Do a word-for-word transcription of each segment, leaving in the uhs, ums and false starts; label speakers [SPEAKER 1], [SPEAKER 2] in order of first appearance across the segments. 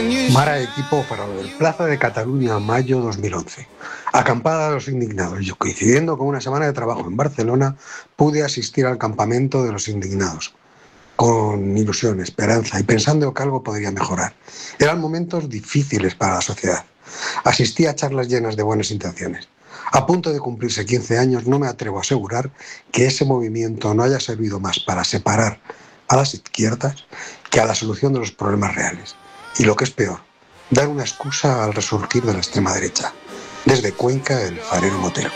[SPEAKER 1] Mara equipo para lo del Plaza de Cataluña, mayo dos mil once. Acampada de los indignados. Yo, coincidiendo con una semana de trabajo en Barcelona, pude asistir al campamento de los indignados, con ilusión, esperanza y pensando que algo podría mejorar. Eran momentos difíciles para la sociedad. Asistí a charlas llenas de buenas intenciones. A punto de cumplirse quince años, no me atrevo a asegurar que ese movimiento no haya servido más para separar a las izquierdas que a la solución de los problemas reales. Y lo que es peor, dar una excusa al resurgir de la extrema derecha. Desde Cuenca, el farero Motero.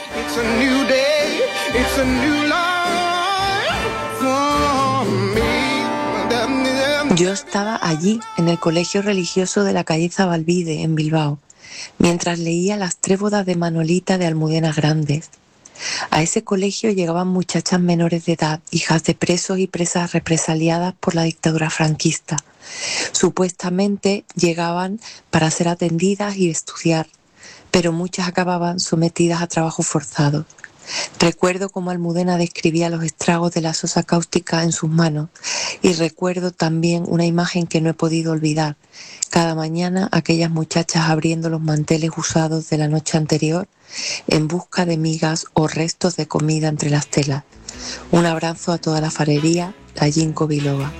[SPEAKER 2] Yo estaba allí, en el colegio religioso de la calle Zabalbide, en Bilbao, mientras leía las tres bodas de Manolita de Almudena Grandes. A ese colegio llegaban muchachas menores de edad, hijas de presos y presas represaliadas por la dictadura franquista. Supuestamente llegaban para ser atendidas y estudiar, pero muchas acababan sometidas a trabajo forzado. Recuerdo cómo Almudena describía los estragos de la sosa cáustica en sus manos y recuerdo también una imagen que no he podido olvidar. Cada mañana aquellas muchachas abriendo los manteles usados de la noche anterior en busca de migas o restos de comida entre las telas. Un abrazo a toda la farería, la Ginkgo biloba.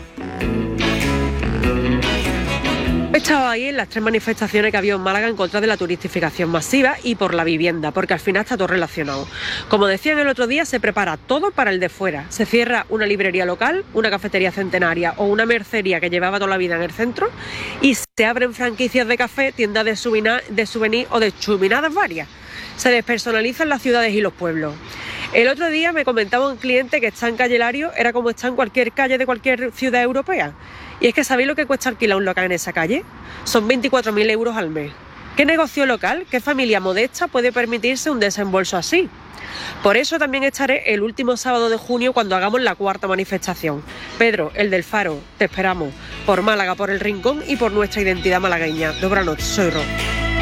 [SPEAKER 3] He estado ahí en las tres manifestaciones que había en Málaga en contra de la turistificación masiva y por la vivienda, porque al final está todo relacionado. Como decían el otro día, se prepara todo para el de fuera. Se cierra una librería local, una cafetería centenaria o una mercería que llevaba toda la vida en el centro y se abren franquicias de café, tiendas de souvenir, de souvenir o de chuminadas varias. Se despersonalizan las ciudades y los pueblos. El otro día me comentaba un cliente que está en Calle Lario, era como está en cualquier calle de cualquier ciudad europea. Y es que ¿sabéis lo que cuesta alquilar un local en esa calle? Son veinticuatro mil euros al mes. ¿Qué negocio local, qué familia modesta puede permitirse un desembolso así? Por eso también estaré el último sábado de junio cuando hagamos la cuarta manifestación. Pedro, el del Faro, te esperamos. Por Málaga, por el Rincón y por nuestra identidad malagueña. Dobra noche, soy Ro.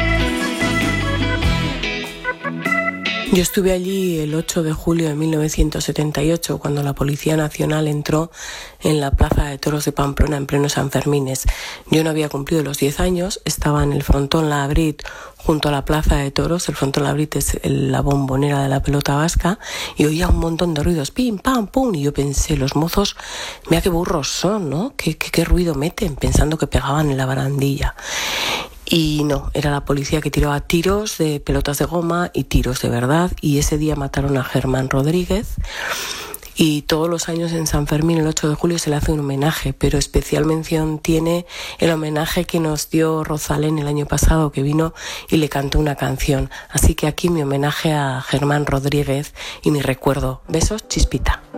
[SPEAKER 4] Yo estuve allí el ocho de julio de mil novecientos setenta y ocho, cuando la Policía Nacional entró en la Plaza de Toros de Pamplona en pleno Sanfermines. Yo no había cumplido los diez años, estaba en el frontón Labrit junto a la Plaza de Toros. El frontón Labrit es la bombonera de la pelota vasca y oía un montón de ruidos, pim, pam, pum, y yo pensé, los mozos, mira qué burros son, ¿no? ¿Qué, qué, qué ruido meten? Pensando que pegaban en la barandilla. Y no, era la policía que tiraba tiros de pelotas de goma y tiros de verdad. Y ese día mataron a Germán Rodríguez. Y todos los años en San Fermín, el ocho de julio, se le hace un homenaje, pero especial mención tiene el homenaje que nos dio Rosalén el año pasado, que vino y le cantó una canción. Así que aquí mi homenaje a Germán Rodríguez y mi recuerdo. Besos, Chispita.